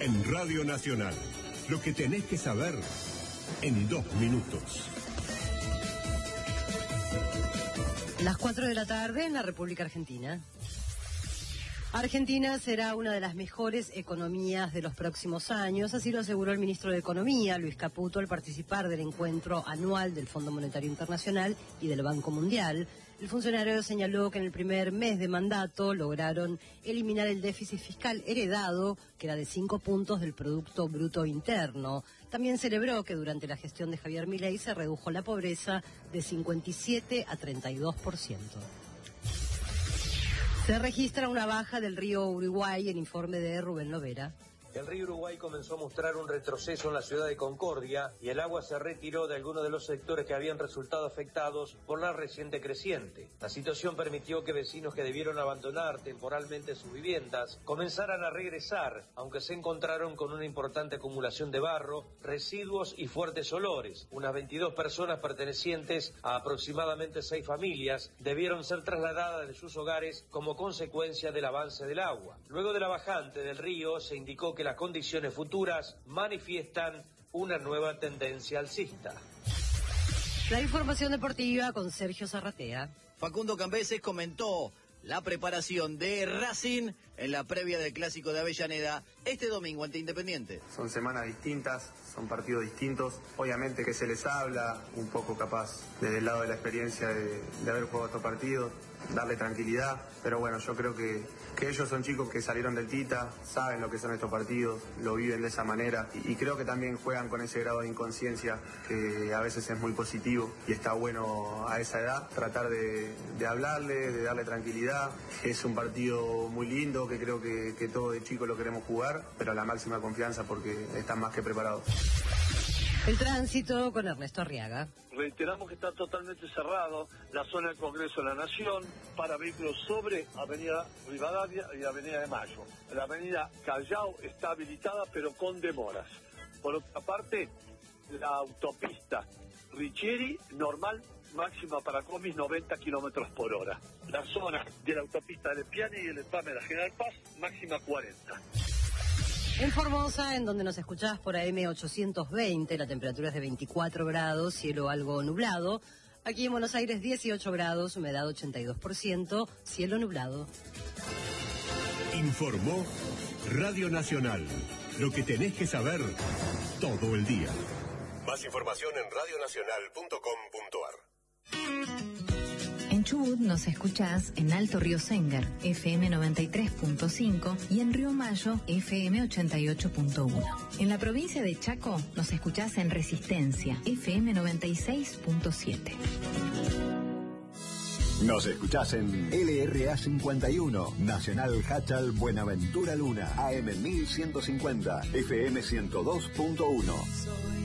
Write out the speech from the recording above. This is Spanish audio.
en Radio Nacional. Lo que tenés que saber en 2 minutos. Las 4 de la tarde en la República Argentina. Argentina será una de las mejores economías de los próximos años, así lo aseguró el ministro de Economía, Luis Caputo, al participar del encuentro anual del Fondo Monetario Internacional y del Banco Mundial. El funcionario señaló que en el primer mes de mandato lograron eliminar el déficit fiscal heredado, que era de 5 puntos del Producto Bruto Interno. También celebró que durante la gestión de Javier Milei se redujo la pobreza de 57 a 32%. Se registra una baja del río Uruguay, en informe de Rubén Lovera. El río Uruguay comenzó a mostrar un retroceso en la ciudad de Concordia y el agua se retiró de algunos de los sectores que habían resultado afectados por la reciente creciente. La situación permitió que vecinos que debieron abandonar temporalmente sus viviendas comenzaran a regresar, aunque se encontraron con una importante acumulación de barro, residuos y fuertes olores. Unas 22 personas pertenecientes a aproximadamente 6 familias debieron ser trasladadas de sus hogares como consecuencia del avance del agua. Luego de la bajante del río se indicó que las condiciones futuras manifiestan una nueva tendencia alcista. La información deportiva con Sergio Zarratea. Facundo Cambeses comentó la preparación de Racing en la previa del Clásico de Avellaneda este domingo ante Independiente. Son semanas distintas, son partidos distintos. Obviamente que se les habla un poco capaz desde el lado de la experiencia de haber jugado estos partidos, darle tranquilidad, pero bueno, yo creo que ellos son chicos que salieron del Tita, saben lo que son estos partidos, lo viven de esa manera y creo que también juegan con ese grado de inconsciencia que a veces es muy positivo y está bueno a esa edad tratar de hablarle, de darle tranquilidad. Es un partido muy lindo que creo que todos de chicos lo queremos jugar, pero a la máxima confianza porque están más que preparados. El tránsito con Ernesto Arriaga. Reiteramos que está totalmente cerrado la zona del Congreso de la Nación para vehículos sobre Avenida Rivadavia y Avenida de Mayo. La Avenida Callao está habilitada pero con demoras. Por otra parte, la autopista Richieri normal, máxima para comis 90 kilómetros por hora. La zona de la autopista del Piani y el empalme de la General Paz, máxima 40. En Formosa, en donde nos escuchás por AM 820, la temperatura es de 24 grados, cielo algo nublado. Aquí en Buenos Aires 18 grados, humedad 82%, cielo nublado. Informó Radio Nacional. Lo que tenés que saber todo el día. Más información en radionacional.com.ar. En Chubut nos escuchás en Alto Río Sengar, FM 93.5 y en Río Mayo, FM 88.1. En la provincia de Chaco nos escuchás en Resistencia, FM 96.7. Nos escuchás en LRA 51, Nacional Hachal Buenaventura Luna, AM 1150, FM 102.1.